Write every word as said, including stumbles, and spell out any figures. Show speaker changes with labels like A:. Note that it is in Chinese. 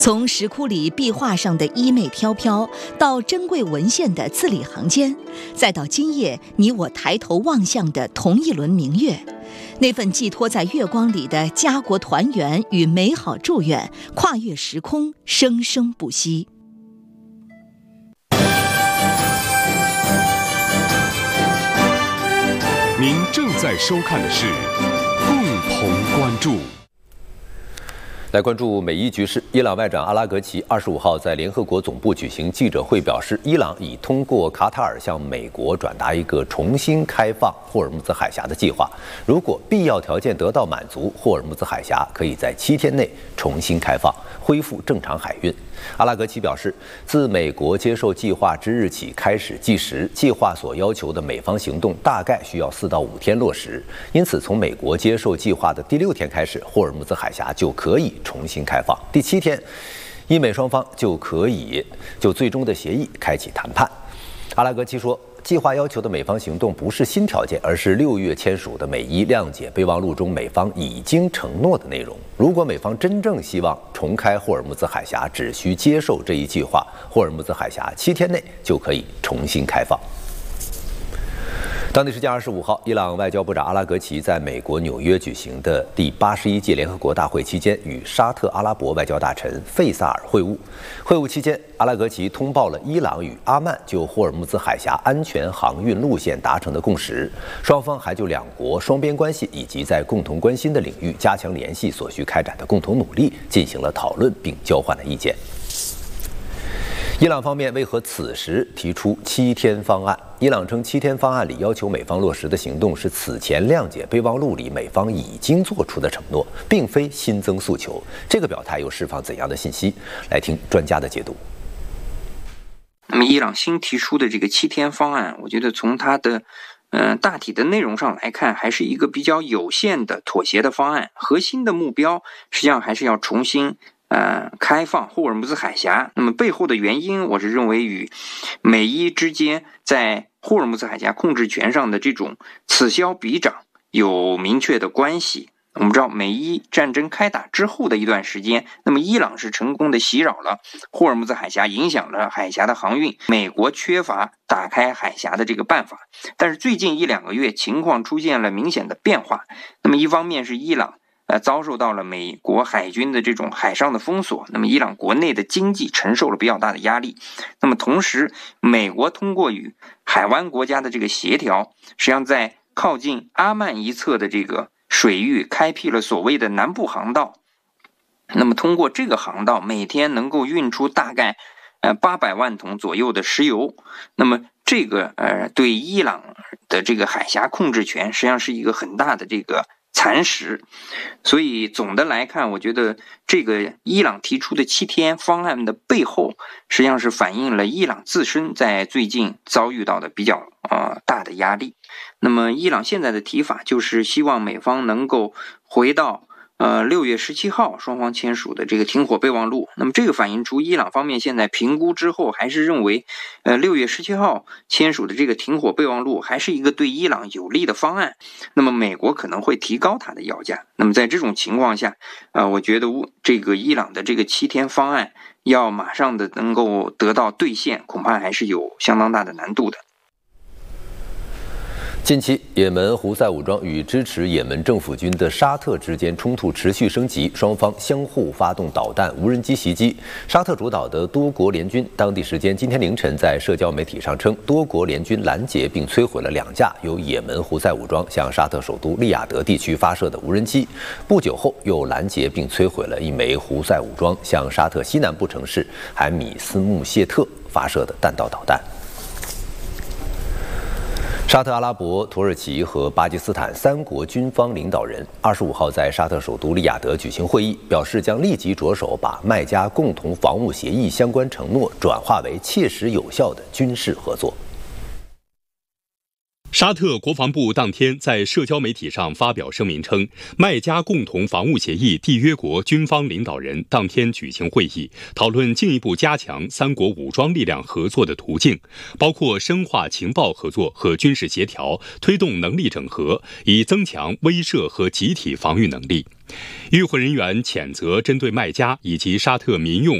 A: 从石窟里壁画上的衣袂飘飘，到珍贵文献的字里行间，再到今夜你我抬头望向的同一轮明月，那份寄托在月光里的家国团圆与美好祝愿，跨越时空，生生不息。
B: 您正在收看的是共同关注。
C: 来关注美伊局势，伊朗外长阿拉格齐二十五号在联合国总部举行记者会，表示伊朗已通过卡塔尔向美国转达一个重新开放霍尔木兹海峡的计划，如果必要条件得到满足，霍尔木兹海峡可以在七天内重新开放，恢复正常海运。阿拉格齐表示，自美国接受计划之日起开始计时，计划所要求的美方行动大概需要四到五天落实，因此从美国接受计划的第六天开始，霍尔木兹海峡就可以重新开放，第七天，伊美双方就可以就最终的协议开启谈判。阿拉格齐说，计划要求的美方行动不是新条件，而是六月签署的美伊谅解备忘录中美方已经承诺的内容。如果美方真正希望重开霍尔木兹海峡，只需接受这一计划，霍尔木兹海峡七天内就可以重新开放。当地时间二十五号，伊朗外交部长阿拉格齐在美国纽约举行的第八十一届联合国大会期间，与沙特阿拉伯外交大臣费萨尔会晤。会晤期间，阿拉格齐通报了伊朗与阿曼就霍尔木兹海峡安全航运路线达成的共识，双方还就两国双边关系以及在共同关心的领域加强联系所需开展的共同努力进行了讨论，并交换了意见。伊朗方面为何此时提出七天方案？伊朗称，七天方案里要求美方落实的行动是此前谅解备忘录里美方已经做出的承诺，并非新增诉求。这个表态又释放怎样的信息？来听专家的解读。
D: 那么，伊朗新提出的这个七天方案，我觉得从它的嗯、呃、大体的内容上来看，还是一个比较有限的妥协的方案。核心的目标实际上还是要重新呃，开放霍尔木兹海峡。那么背后的原因，我是认为与美伊之间在霍尔木兹海峡控制权上的这种此消彼长有明确的关系。我们知道，美伊战争开打之后的一段时间，那么伊朗是成功的袭扰了霍尔木兹海峡，影响了海峡的航运。美国缺乏打开海峡的这个办法，但是最近一两个月情况出现了明显的变化。那么一方面是伊朗呃，遭受到了美国海军的这种海上的封锁，那么伊朗国内的经济承受了比较大的压力。那么同时，美国通过与海湾国家的这个协调，实际上在靠近阿曼一侧的这个水域开辟了所谓的南部航道。那么通过这个航道，每天能够运出大概呃八百万桶左右的石油。那么这个呃对伊朗的这个海峡控制权，实际上是一个很大的这个蚕食。所以总的来看，我觉得这个伊朗提出的七天方案的背后，实际上是反映了伊朗自身在最近遭遇到的比较呃大的压力。那么伊朗现在的提法就是希望美方能够回到呃，六月十七号双方签署的这个停火备忘录。那么这个反映出伊朗方面现在评估之后，还是认为呃，六月十七号签署的这个停火备忘录还是一个对伊朗有利的方案。那么美国可能会提高它的要价。那么在这种情况下，呃，我觉得这个伊朗的这个七天方案要马上的能够得到兑现，恐怕还是有相当大的难度的。
C: 近期，也门胡塞武装与支持也门政府军的沙特之间冲突持续升级，双方相互发动导弹、无人机袭击。沙特主导的多国联军当地时间今天凌晨在社交媒体上称，多国联军拦截并摧毁了两架由也门胡塞武装向沙特首都利雅得地区发射的无人机。不久后，又拦截并摧毁了一枚胡塞武装向沙特西南部城市海米斯穆谢特发射的弹道导弹。沙特阿拉伯、土耳其和巴基斯坦三国军方领导人二十五号在沙特首都利雅得举行会议，表示将立即着手把麦加共同防务协议相关承诺转化为切实有效的军事合作。
E: 沙特国防部当天在社交媒体上发表声明称，麦加共同防务协议缔约国军方领导人当天举行会议，讨论进一步加强三国武装力量合作的途径，包括深化情报合作和军事协调，推动能力整合，以增强威慑和集体防御能力。与会人员谴责针对麦加以及沙特民用